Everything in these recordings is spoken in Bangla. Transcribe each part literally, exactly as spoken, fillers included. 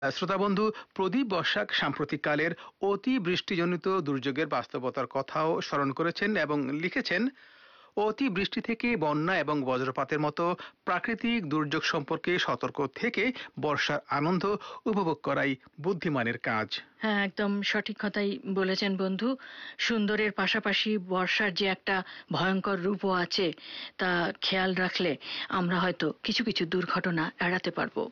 শ্রোতা বন্ধু, প্রদীপ বসাক সাম্প্রতিককালের অতিবৃষ্টিজনিত দুর্যোগের বাস্তবতার কথাও স্মরণ করেছেন এবং লিখেছেন, অতিবৃষ্টি থেকে বন্যা এবং বজ্রপাতের মতো প্রাকৃতিক দুর্যোগ সম্পর্কে সতর্ক থেকে বর্ষার আনন্দ উপভোগ করাই বুদ্ধিমানের কাজ। হ্যাঁ, একদম সঠিক কথাই বলেছেন বন্ধু। সুন্দরের পাশাপাশি বর্ষার যে একটা ভয়ঙ্কর রূপও আছে, তা খেয়াল রাখলে আমরা হয়তো কিছু কিছু দুর্ঘটনা এড়াতে পারবো।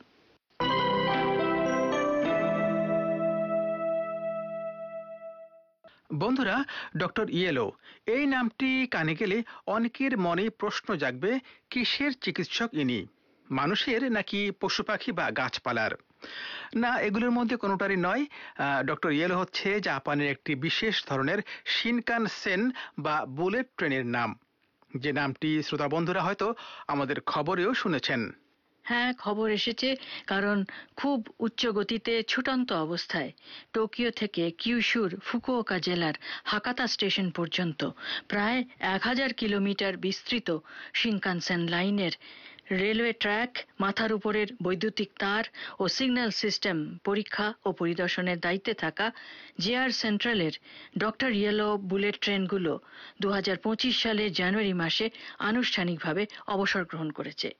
বন্ধুরা, ডক্টর ইয়েলো এই নামটি কানে গেলে অনেকের মনে প্রশ্ন জাগবে, কিসের চিকিৎসক ইনি? মানুষের নাকি পশু পাখি বা গাছপালার? না, এগুলোর মধ্যে কোনোটারই নয়। ডক্টর ইয়েলো হচ্ছে জাপানের একটি বিশেষ ধরনের শিনকানসেন বা বুলেট ট্রেনের নাম, যে নামটি শ্রোতা বন্ধুরা হয়তো আমাদের খবরেও শুনেছেন। হ্যাঁ, খবর এসেছে, কারণ খুব উচ্চ গতিতে ছুটন্ত অবস্থায় টোকিও থেকে কিউশুর ফুকুওকা জেলার হাকাতা স্টেশন পর্যন্ত প্রায় এক হাজার কিলোমিটার বিস্তৃত শিনকানসেন লাইনের রেলওয়ে ট্র্যাক, মাথার উপরের বৈদ্যুতিক তার ও সিগন্যাল সিস্টেম পরীক্ষা ও পরিদর্শনের দায়িত্বে থাকা জেআর সেন্ট্রালের ডক্টর ইয়েলো বুলেট ট্রেনগুলো দু হাজার পঁচিশ সালের জানুয়ারি মাসে আনুষ্ঠানিকভাবে অবসর গ্রহণ করেছে।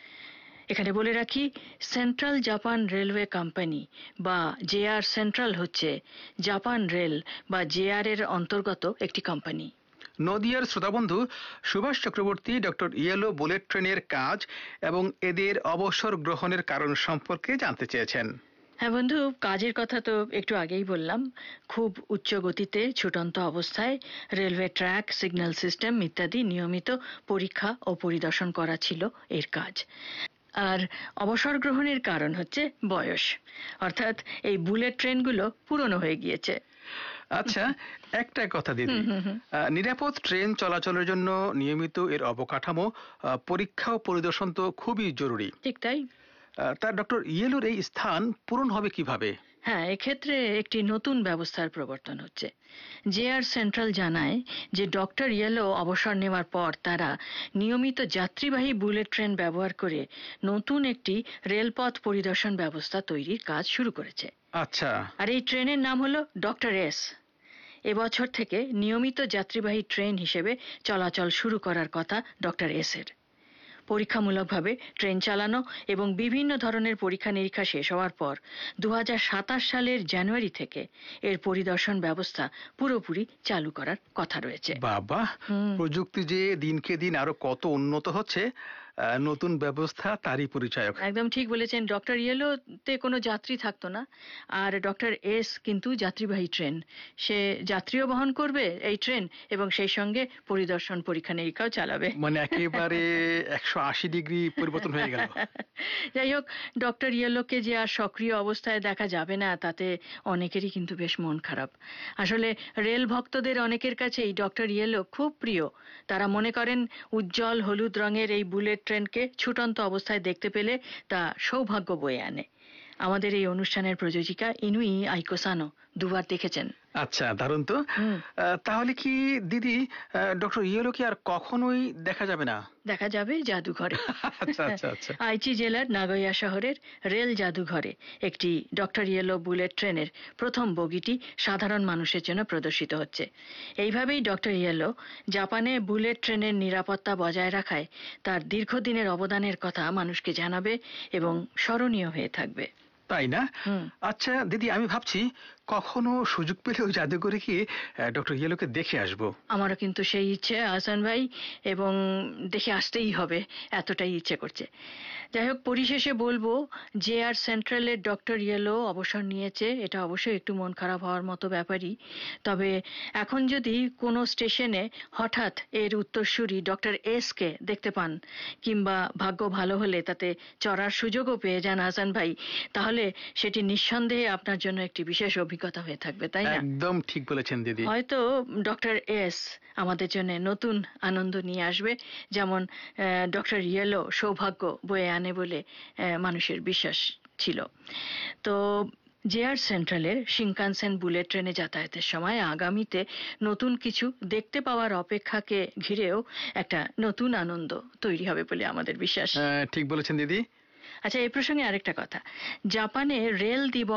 এখানে বলে রাখি, সেন্ট্রাল জাপান রেলওয়ে কোম্পানি বা জেআর সেন্ট্রাল হচ্ছে জাপান রেল বা জেআর এর অন্তর্গত একটি কোম্পানি। নদিয়ার শ্রোতাবন্ধু Subhash Chakraborty doctor yellow bullet ট্রেনের কাজ এবং এদের অবসর গ্রহণের কারণ সম্পর্কে জানতে চেয়েছেন। হ্যাঁ বন্ধু, কাজের কথা তো একটু আগেই বললাম। খুব উচ্চ গতিতে ছুটন্ত অবস্থায় রেলওয়ে ট্র্যাক, সিগন্যাল সিস্টেম ইত্যাদি নিয়মিত পরীক্ষা ও পরিদর্শন করা ছিল এর কাজ। আর অবসর গ্রহণের কারণ হচ্ছে বয়স, অর্থাৎ এই বুলেট ট্রেনগুলো পুরনো হয়ে গিয়েছে। আচ্ছা, একটা কথা দিদি, নিরাপদ ট্রেন চলাচলের জন্য নিয়মিত এর অবকাঠামো, পরীক্ষা ও পরিদর্শন তো খুবই জরুরি। ঠিক তাই। তার ডক্টর ইয়েলোর এই স্থান পূরণ হবে কিভাবে? হ্যাঁ, এক্ষেত্রে একটি নতুন ব্যবস্থার প্রবর্তন হচ্ছে। জেআর সেন্ট্রাল জানায় যে ডক্টর ইয়েলো অবসর নেওয়ার পর তারা নিয়মিত যাত্রীবাহী বুলেট ট্রেন ব্যবহার করে নতুন একটি রেলপথ পরিদর্শন ব্যবস্থা তৈরির কাজ শুরু করেছে। আচ্ছা। আর এই ট্রেনের নাম হলো ডক্টর এস। এবছর থেকে নিয়মিত যাত্রীবাহী ট্রেন হিসেবে চলাচল শুরু করার কথা ডক্টর এস এর। পরীক্ষামূলকভাবে ট্রেন চালানো এবং বিভিন্ন ধরনের পরীক্ষা নিরীক্ষা শেষ হওয়ার পর দু হাজার সাতাশ সালের জানুয়ারি থেকে এর পরিদর্শন ব্যবস্থা পুরোপুরি চালু করার কথা রয়েছে। বাবা, প্রযুক্তি যে দিনকে দিন আরো কত উন্নত হচ্ছে, নতুন ব্যবস্থা তারই পরিচায়ক। একদম ঠিক বলেছেন। ডক্টর ইয়েলোতে কোনো যাত্রী থাকতো না, আর ডক্টর এস কিন্তু যাত্রীবাহী ট্রেন। সে যাত্রীও বহন করবে এই ট্রেন এবং সেই সঙ্গে পরিদর্শন পরীক্ষা নিরীক্ষাও চালাবে। মানে একেবারে একশো আশি ডিগ্রি পরিবর্তন হয়ে গেল। যাই হোক, ডক্টর ইয়েলোকে যে আর সক্রিয় অবস্থায় দেখা যাবে না, তাতে অনেকেরই কিন্তু বেশ মন খারাপ। আসলে রেল ভক্তদের অনেকের কাছেই ডক্টর ইয়েলো খুব প্রিয়। তারা মনে করেন উজ্জ্বল হলুদ রঙের এই বুলেট ট্রেনকে ছুটন্ত অবস্থায় দেখতে পেলে তা সৌভাগ্য বয়ে আনে। আমাদের এই অনুষ্ঠানের প্রযোজিকা ইনুই আইকোসানো দুবার দেখেছেন। আচ্ছা, দারুণ তো। তাহলে কি দিদি, ডক্টর ইয়েলো কি আর কখনোই দেখা যাবে না? দেখা যাবে জাদুঘরে। আচ্ছা আচ্ছা আচ্ছা। আইচি জেলার নাগোয়া শহরের রেল জাদুঘরে একটি ডক্টর ইয়েলো বুলেট ট্রেনের প্রথম বগিটি সাধারণ মানুষের জন্য প্রদর্শিত হচ্ছে। এইভাবেই ডক্টর ইয়েলো জাপানে বুলেট ট্রেনের নিরাপত্তা বজায় রাখায় তার দীর্ঘদিনের অবদানের কথা মানুষকে জানাবে এবং স্মরণীয় হয়ে থাকবে। তাই না? আচ্ছা দিদি, আমি ভাবছি কখনো সুযোগ পেলে ওই জাদুঘরে গিয়ে ডক্টর ইয়েলোকে দেখে আসবো। আমারও কিন্তু সেই ইচ্ছে আহসান ভাই, এবং দেখে আসতেই হবে, এতটাই ইচ্ছে করছে। যাই হোক, পরিশেষে বলবো, জে আর সেন্ট্রালের ডক্টর ইয়েলো অবসর নিয়েছে, এটা অবশ্যই একটু মন খারাপ হওয়ার মতো ব্যাপারই। তবে এখন যদি কোনো স্টেশনে হঠাৎ এর উত্তরসূরি ডক্টর এস কে দেখতে পান, কিংবা ভাগ্য ভালো হলে তাতে চড়ার সুযোগও পেয়ে যান আহসান ভাই, তাহলে সেটি নিঃসন্দেহে আপনার জন্য একটি বিশেষ অভিজ্ঞতা হয়ে থাকবে, তাই না? একদম ঠিক বলেছেন দিদি। হয়তো ডক্টর এস আমাদের জন্য নতুন আনন্দ নিয়ে আসবে, যেমন ডক্টর ইয়েলো সৌভাগ্য বয়ে আনে বলে মানুষের বিশ্বাস ছিল। তো জেআর সেন্ট্রালের শিনকানসেন বুলেট ট্রেনে যাতায়াতের সময় আগামীতে নতুন কিছু দেখতে পাওয়ার অপেক্ষাকে ঘিরেও একটা নতুন আনন্দ তৈরি হবে বলে আমাদের বিশ্বাস। ঠিক বলেছেন দিদি। আচ্ছা, এই প্রসঙ্গে আরেকটা কথা, জাপানে রেল দিবস